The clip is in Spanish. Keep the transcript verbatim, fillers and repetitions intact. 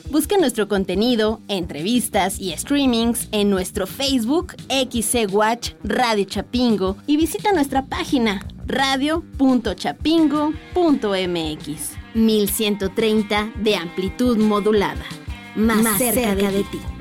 Busca nuestro contenido, entrevistas y streamings en nuestro Facebook X C Watch Radio Chapingo y visita nuestra página radio punto chapingo punto m x. mil ciento treinta de amplitud modulada. Más, Más cerca, cerca de ti. De ti.